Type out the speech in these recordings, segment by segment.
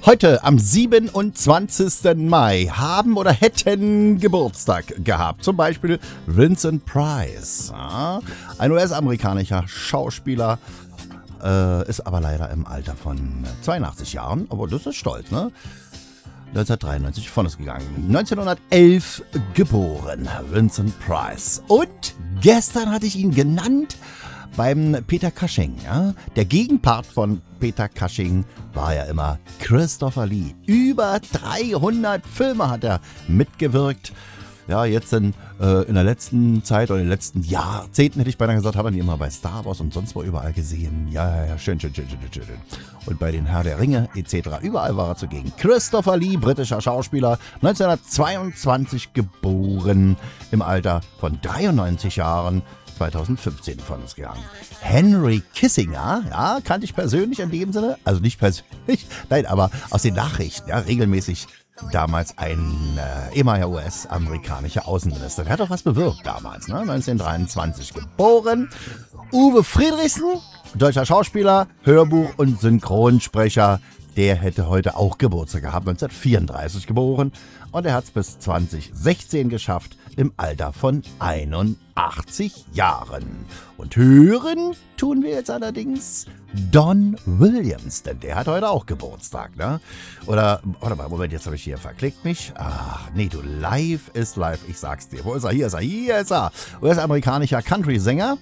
Heute am 27. Mai haben oder hätten Geburtstag gehabt. Zum Beispiel Vincent Price. Ja, ein US-amerikanischer Schauspieler, ist aber leider im Alter von 82 Jahren. Aber das ist stolz, ne? 1993 von uns gegangen. 1911 geboren, Vincent Price. Und gestern hatte ich ihn genannt beim Peter Cushing. Ja? Der Gegenpart von Peter Cushing war ja immer Christopher Lee. Über 300 Filme hat er mitgewirkt. Ja, jetzt in der letzten Zeit oder in den letzten Jahrzehnten, hätte ich beinahe gesagt, haben wir ihn immer bei Star Wars und sonst wo überall gesehen. Ja, schön. Und bei den Herr der Ringe etc. Überall war er zugegen. Christopher Lee, britischer Schauspieler, 1922 geboren, im Alter von 93 Jahren. 2015 von uns gegangen. Henry Kissinger, ja, kannte ich persönlich in dem Sinne, also nicht persönlich, nein, aber aus den Nachrichten, ja, regelmäßig damals ein ehemaliger US-amerikanischer Außenminister. Der hat doch was bewirkt damals, ne, 1923 geboren. Uwe Friedrichsen, deutscher Schauspieler, Hörbuch- und Synchronsprecher, der hätte heute auch Geburtstag gehabt, 1934 geboren. Und er hat es bis 2016 geschafft, im Alter von 81 Jahren. Und hören tun wir jetzt allerdings Don Williams, denn der hat heute auch Geburtstag, ne? Oder, warte mal, Moment, jetzt habe ich hier verklickt mich. Ach, nee, du, live ist live, ich sag's dir. Wo ist er? Hier ist er. US-amerikanischer Country-Sänger,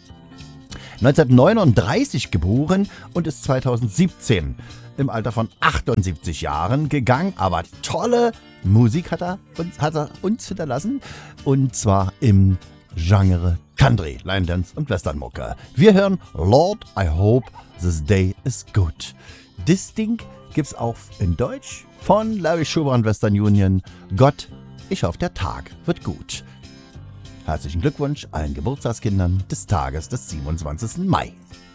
1939 geboren und ist 2017 im Alter von 78 Jahren gegangen, aber tolle Musik hat er uns hinterlassen, und zwar im Genre Country, Line Dance und Westernmucke. Wir hören Lord, I Hope This Day Is Good. Das Ding gibt's auch in Deutsch von Larry Schuber und Western Union. Gott, ich hoffe, der Tag wird gut. Herzlichen Glückwunsch allen Geburtstagskindern des Tages des 27. Mai.